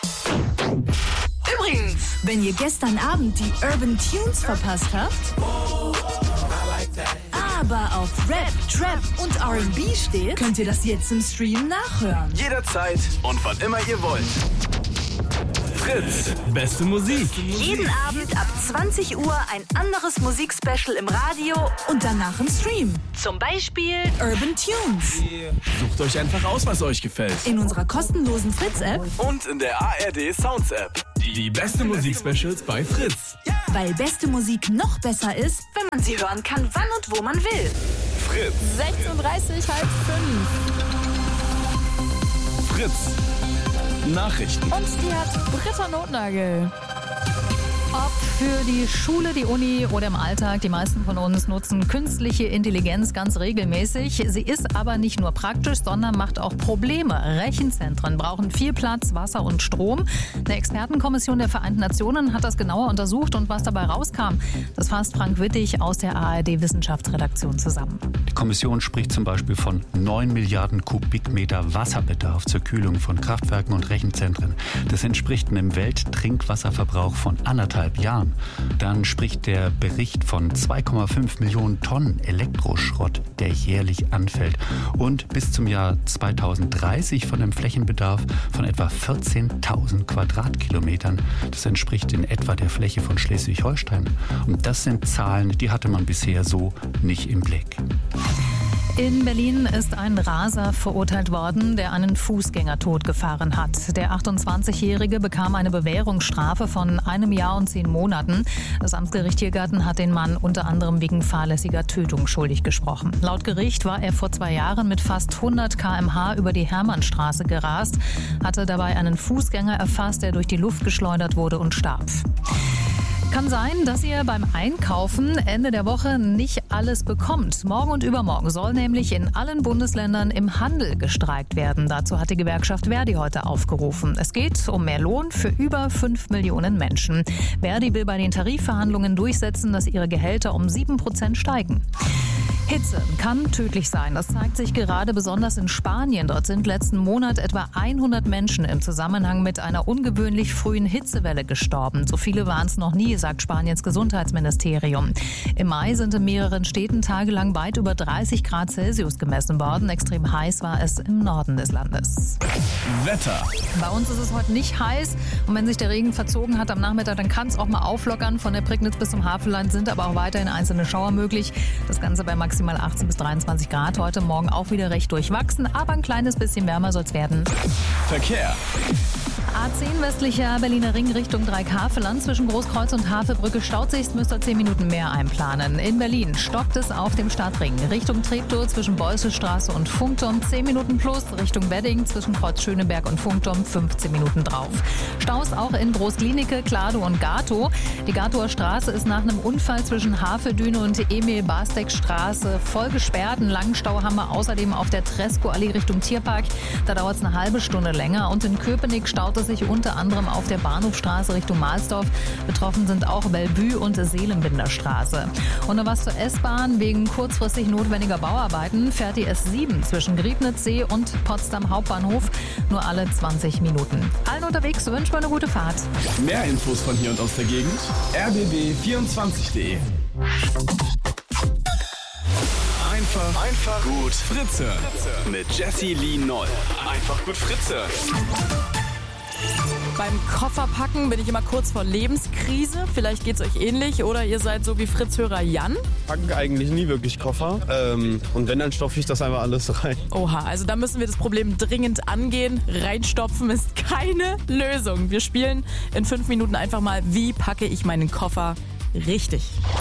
Übrigens, wenn ihr gestern Abend die Urban Tunes verpasst habt, aber auf Rap, Trap und R&B steht, könnt ihr das jetzt im Stream nachhören. Jederzeit und wann immer ihr wollt. Fritz, beste Musik. Jeden Abend ab 20 Uhr ein anderes Musikspecial im Radio und danach im Stream. Zum Beispiel Urban Tunes. Sucht euch einfach aus, was euch gefällt. In unserer kostenlosen Fritz-App Und in der ARD Sounds App. Die beste Musikspecials bei Fritz. weil beste Musik noch besser ist, wenn man sie hören kann, wann und wo man will. Fritz. 16:30, 4:30. Fritz. Nachrichten. Und die hat Britta Notnagel. Ob für die Schule, die Uni oder im Alltag, die meisten von uns nutzen künstliche Intelligenz ganz regelmäßig. Sie ist aber nicht nur praktisch, sondern macht auch Probleme. Rechenzentren brauchen viel Platz, Wasser und Strom. Eine Expertenkommission der Vereinten Nationen hat das genauer untersucht und was dabei rauskam, das fasst Frank Wittig aus der ARD-Wissenschaftsredaktion zusammen. Die Kommission spricht zum Beispiel von 9 Milliarden Kubikmeter Wasserbedarf zur Kühlung von Kraftwerken und Rechenzentren. Das entspricht einem Welttrinkwasserverbrauch von 1,5 Jahren. Dann spricht der Bericht von 2,5 Millionen Tonnen Elektroschrott, der jährlich anfällt. Und bis zum Jahr 2030 von einem Flächenbedarf von etwa 14.000 Quadratkilometern. Das entspricht in etwa der Fläche von Schleswig-Holstein. Und das sind Zahlen, die hatte man bisher so nicht im Blick. In Berlin ist ein Raser verurteilt worden, der einen Fußgänger totgefahren hat. Der 28-Jährige bekam eine Bewährungsstrafe von 1 Jahr und 10 Monaten. Das Amtsgericht Tiergarten hat den Mann unter anderem wegen fahrlässiger Tötung schuldig gesprochen. Laut Gericht war er vor 2 Jahren mit fast 100 km/h über die Hermannstraße gerast, hatte dabei einen Fußgänger erfasst, der durch die Luft geschleudert wurde und starb. Kann sein, dass ihr beim Einkaufen Ende der Woche nicht alles bekommt. Morgen und übermorgen soll nämlich in allen Bundesländern im Handel gestreikt werden. Dazu hat die Gewerkschaft Verdi heute aufgerufen. Es geht um mehr Lohn für über 5 Millionen Menschen. Verdi will bei den Tarifverhandlungen durchsetzen, dass ihre Gehälter um 7% steigen. Hitze kann tödlich sein. Das zeigt sich gerade besonders in Spanien. Dort sind letzten Monat etwa 100 Menschen im Zusammenhang mit einer ungewöhnlich frühen Hitzewelle gestorben. So viele waren es noch nie, sagt Spaniens Gesundheitsministerium. Im Mai sind in mehreren Städten tagelang weit über 30 Grad Celsius gemessen worden. Extrem heiß war es im Norden des Landes. Wetter. Bei uns ist es heute nicht heiß. Und wenn sich der Regen verzogen hat am Nachmittag, dann kann es auch mal auflockern. Von der Prignitz bis zum Havelland sind aber auch weiterhin einzelne Schauer möglich. Das Ganze bei maximal 18 bis 23 Grad. Heute Morgen auch wieder recht durchwachsen, aber ein kleines bisschen wärmer soll es werden. Verkehr. A10 westlicher Berliner Ring Richtung Dreieckhaveland. Zwischen Großkreuz und Havelbrücke staut sich, müsst ihr 10 Minuten mehr einplanen. In Berlin stockt es auf dem Stadtring. Richtung Treptow zwischen Beusselstraße und Funkturm 10 Minuten plus. Richtung Wedding zwischen Kreuz Schöneberg und Funkturm 15 Minuten drauf. Staus auch in Großklinike, Kladow und Gatow. Die Gatower Straße ist nach einem Unfall zwischen Haveldüne und Emil-Bastek-Straße voll gesperrt. Einen langen Stau haben wir außerdem auf der Tresco-Allee Richtung Tierpark. Da dauert es eine halbe Stunde länger. Und in Köpenick staut es sich unter anderem auf der Bahnhofstraße Richtung Mahlsdorf. Betroffen sind auch Bellevue und Seelenbinderstraße. Und noch was zur S-Bahn. Wegen kurzfristig notwendiger Bauarbeiten fährt die S7 zwischen Griebnitzsee und Potsdam Hauptbahnhof nur alle 20 Minuten. Allen unterwegs wünschen wir eine gute Fahrt. Mehr Infos von hier und aus der Gegend. rbb24.de. Einfach gut Fritze. Mit Jessie Lee Noll. Einfach gut Fritze. Beim Kofferpacken bin ich immer kurz vor Lebenskrise. Vielleicht geht's euch ähnlich oder ihr seid so wie Fritz-Hörer Jan. Packen eigentlich nie wirklich Koffer. Und wenn, dann stopfe ich das einfach alles rein. Oha, also da müssen wir das Problem dringend angehen. Reinstopfen ist keine Lösung. Wir spielen in 5 Minuten einfach mal, wie packe ich meinen Koffer richtig.